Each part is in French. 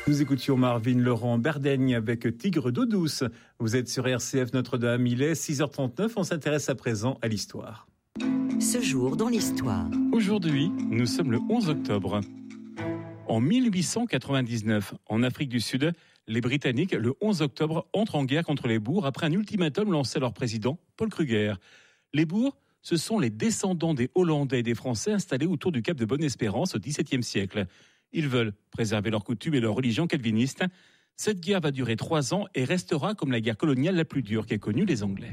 Nous écoutions Marvin Laurent Berdaigne avec Tigre d'eau douce. Vous êtes sur RCF Notre-Dame, il est 6h39, on s'intéresse à présent à l'histoire. Ce jour dans l'histoire. Aujourd'hui, nous sommes le 11 octobre. En 1899, en Afrique du Sud, les Britanniques, le 11 octobre, entrent en guerre contre les Boers après un ultimatum lancé à leur président, Paul Kruger. Les Boers, ce sont les descendants des Hollandais et des Français installés autour du cap de Bonne-Espérance au XVIIe siècle. Ils veulent préserver leurs coutumes et leur religion calviniste. Cette guerre va durer 3 ans et restera comme la guerre coloniale la plus dure qu'aient connue les Anglais.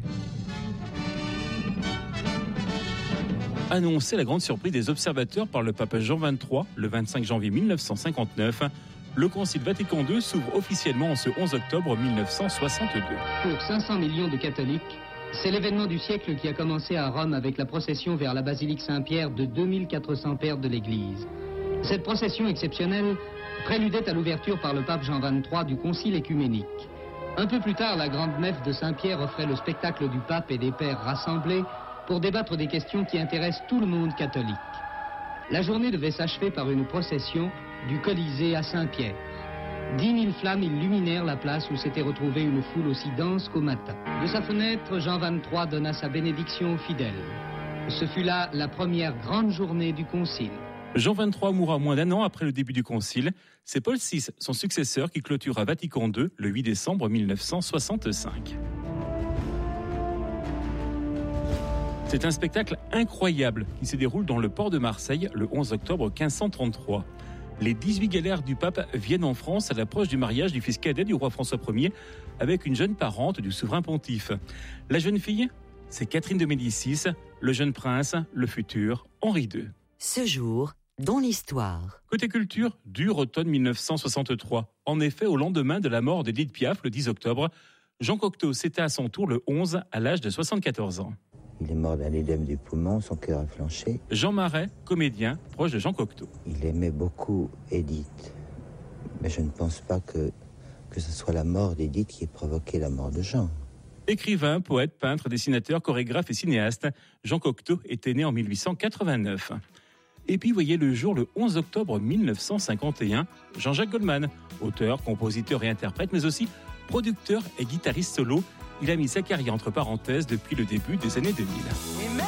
Annoncée la grande surprise des observateurs par le pape Jean XXIII le 25 janvier 1959, le Concile Vatican II s'ouvre officiellement en ce 11 octobre 1962. Pour 500 millions de catholiques, c'est l'événement du siècle qui a commencé à Rome avec la procession vers la basilique Saint-Pierre de 2400 pères de l'Église. Cette procession exceptionnelle préludait à l'ouverture par le pape Jean XXIII du concile écuménique. Un peu plus tard, la grande nef de Saint-Pierre offrait le spectacle du pape et des pères rassemblés pour débattre des questions qui intéressent tout le monde catholique. La journée devait s'achever par une procession du Colisée à Saint-Pierre. 10 000 flammes illuminèrent la place où s'était retrouvée une foule aussi dense qu'au matin. De sa fenêtre, Jean XXIII donna sa bénédiction aux fidèles. Ce fut là la première grande journée du concile. Jean XXIII mourra moins d'1 an après le début du concile. C'est Paul VI, son successeur, qui clôtura Vatican II le 8 décembre 1965. C'est un spectacle incroyable qui se déroule dans le port de Marseille le 11 octobre 1533. Les 18 galères du pape viennent en France à l'approche du mariage du fils cadet du roi François Ier avec une jeune parente du souverain pontife. La jeune fille, c'est Catherine de Médicis, le jeune prince, le futur Henri II. Ce jour dans l'histoire. Côté culture, dur automne 1963. En effet, au lendemain de la mort d'Édith Piaf, le 10 octobre, Jean Cocteau s'était à son tour le 11 à l'âge de 74 ans. Il est mort d'un édème du poumon, son cœur a flanché. Jean Marais, comédien, proche de Jean Cocteau. Il aimait beaucoup Édith, mais je ne pense pas que ce soit la mort d'Édith qui ait provoqué la mort de Jean. Écrivain, poète, peintre, dessinateur, chorégraphe et cinéaste, Jean Cocteau était né en 1889. Et puis voyez le jour le 11 octobre 1951, Jean-Jacques Goldman, auteur, compositeur et interprète, mais aussi producteur et guitariste solo. Il a mis sa carrière entre parenthèses depuis le début des années 2000.